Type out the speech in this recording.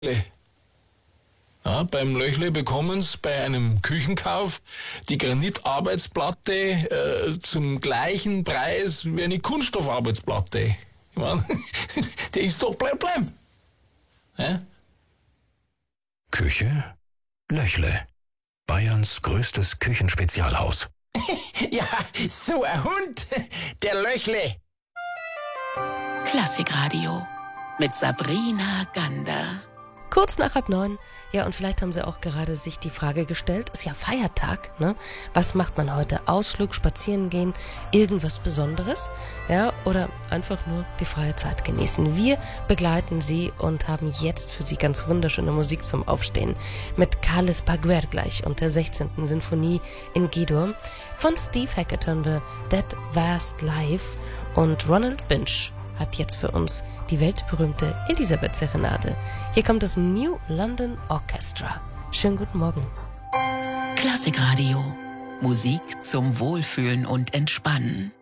Ja, beim Löchle bekommen Sie bei einem Küchenkauf die Granitarbeitsplatte zum gleichen Preis wie eine Kunststoffarbeitsplatte. Ich meine, die ist doch bleib. Ja? Küche Löchle. Bayerns größtes Küchenspezialhaus. Ja, so ein Hund, der Löchle. Klassikradio mit Sabrina Gander. Kurz nach 8:30. Ja, und vielleicht haben Sie auch gerade sich die Frage gestellt, ist ja Feiertag, ne? Was macht man heute? Ausflug, spazieren gehen, irgendwas Besonderes? Ja, oder einfach nur die freie Zeit genießen. Wir begleiten Sie und haben jetzt für Sie ganz wunderschöne Musik zum Aufstehen. Mit Carles Baguer gleich und der 16. Sinfonie in G-Dur. Von Steve Hackett hören wir That Vast Life und Ronald Binch hat jetzt für uns die weltberühmte Elisabeth-Serenade. Hier kommt das New London Orchestra. Schönen guten Morgen. Klassikradio. Musik zum Wohlfühlen und Entspannen.